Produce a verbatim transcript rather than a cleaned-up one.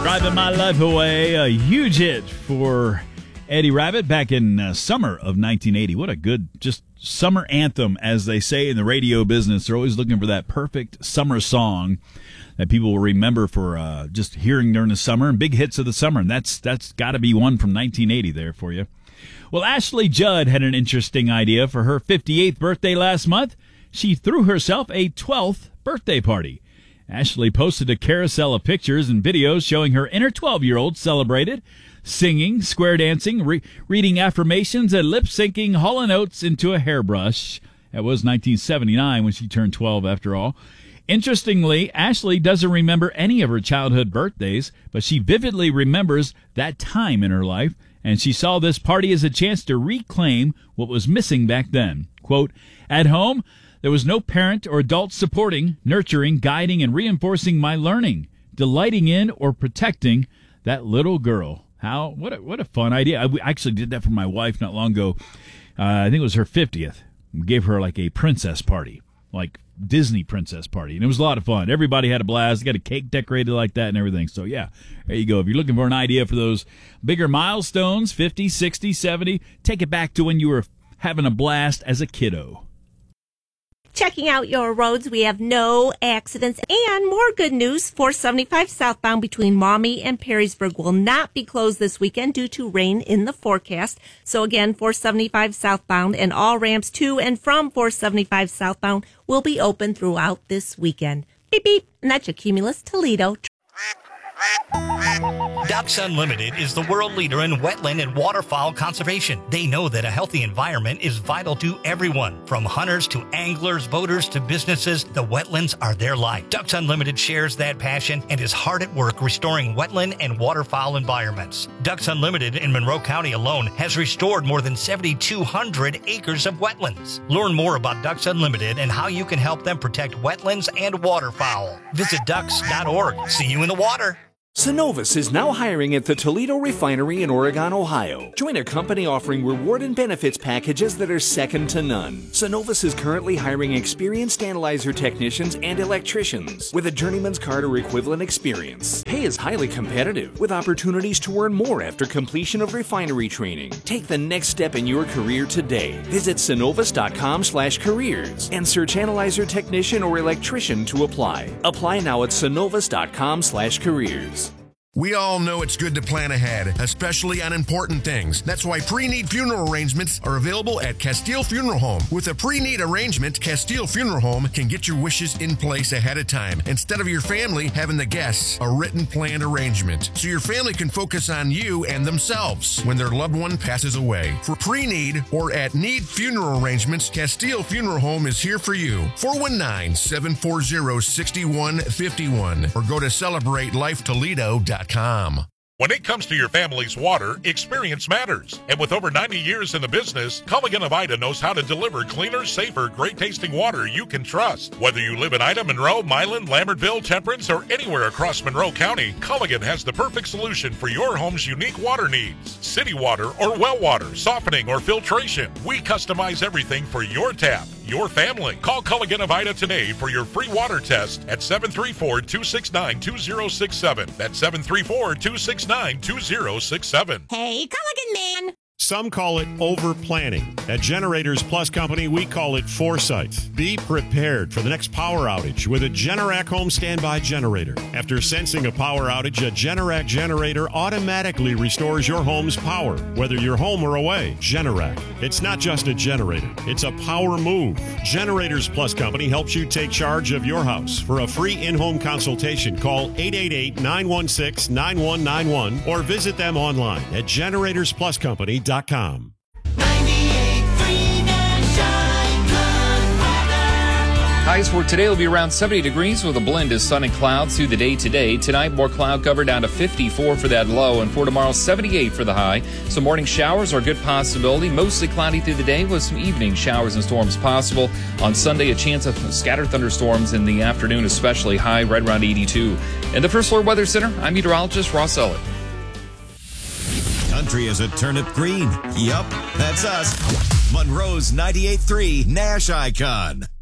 Driving My Life Away, a huge hit for Eddie Rabbitt back in uh, summer of nineteen eighty. What a good, just summer anthem, as they say in the radio business. They're always looking for that perfect summer song that people will remember for uh, just hearing during the summer, and big hits of the summer. And that's that's got to be one from nineteen eighty there for you. Well, Ashley Judd had an interesting idea for her fifty-eighth birthday last month. She threw herself a twelfth birthday party. Ashley posted a carousel of pictures and videos showing her inner twelve-year-old celebrated, singing, square dancing, re- reading affirmations, and lip-syncing Hall and Oates into a hairbrush. That was nineteen seventy-nine when she turned twelve, after all. Interestingly, Ashley doesn't remember any of her childhood birthdays, but she vividly remembers that time in her life, and she saw this party as a chance to reclaim what was missing back then. Quote, "At home, there was no parent or adult supporting, nurturing, guiding, and reinforcing my learning, delighting in or protecting that little girl." How what a, what a fun idea. I actually did that for my wife not long ago. Uh, I think it was her fiftieth. We gave her like a princess party, like Disney princess party, and it was a lot of fun. Everybody had a blast. They got a cake decorated like that and everything. So yeah, there you go. If you're looking for an idea for those bigger milestones, fifty, sixty, seventy, take it back to when you were having a blast as a kiddo. Checking out your roads, we have no accidents and more good news. four seventy-five southbound between Maumee and Perrysburg will not be closed this weekend due to rain in the forecast. So again, four seventy-five southbound and all ramps to and from four seventy-five southbound will be open throughout this weekend. Beep, beep. And that's your Cumulus Toledo. Ducks Unlimited is the world leader in wetland and waterfowl conservation. They know that a healthy environment is vital to everyone. From hunters to anglers, boaters to businesses, the wetlands are their life. Ducks Unlimited shares that passion and is hard at work restoring wetland and waterfowl environments. Ducks Unlimited in Monroe County alone has restored more than seven thousand two hundred acres of wetlands. Learn more about Ducks Unlimited and how you can help them protect wetlands and waterfowl. Visit ducks dot org. See you in the water. Synovus is now hiring at the Toledo Refinery in Oregon, Ohio. Join a company offering reward and benefits packages that are second to none. Synovus is currently hiring experienced analyzer technicians and electricians with a journeyman's card or equivalent experience. Pay is highly competitive, with opportunities to earn more after completion of refinery training. Take the next step in your career today. Visit synovus dot com slash careers and search analyzer technician or electrician to apply. Apply now at synovus dot com slash careers. We all know it's good to plan ahead, especially on important things. That's why pre-need funeral arrangements are available at Castile Funeral Home. With a pre-need arrangement, Castile Funeral Home can get your wishes in place ahead of time, instead of your family having the guests a written planned arrangement, so your family can focus on you and themselves when their loved one passes away. For pre-need or at need funeral arrangements, Castile Funeral Home is here for you. four one nine, seven four zero, six one five one or go to celebrate life toledo dot com. When it comes to your family's water, experience matters. And with over ninety years in the business, Culligan of Ida knows how to deliver cleaner, safer, great-tasting water you can trust. Whether you live in Ida, Monroe, Milan, Lambertville, Temperance, or anywhere across Monroe County, Culligan has the perfect solution for your home's unique water needs. City water or well water, softening or filtration. We customize everything for your tap, your family. Call Culligan of Ida today for your free water test at seven three four, two six nine, two zero six seven. That's seven three four, two six nine, two zero six seven. Hey, Culligan man! Some call it over-planning. At Generators Plus Company, we call it foresight. Be prepared for the next power outage with a Generac home standby generator. After sensing a power outage, a Generac generator automatically restores your home's power, whether you're home or away. Generac. It's not just a generator. It's a power move. Generators Plus Company helps you take charge of your house. For a free in-home consultation, call eight eight eight, nine one six, nine one nine one or visit them online at generators plus company dot com. Highs for today will be around seventy degrees with a blend of sun and clouds through the day today. Tonight, more cloud cover down to fifty-four for that low, and for tomorrow, seventy-eight for the high. Some morning showers are a good possibility. Mostly cloudy through the day with some evening showers and storms possible. On Sunday, a chance of scattered thunderstorms in the afternoon, especially high right around eighty-two. In the First Floor Weather Center, I'm meteorologist Ross Ellett. Country is a turnip green. Yup, that's us. Monroe's ninety-eight point three Nash Icon.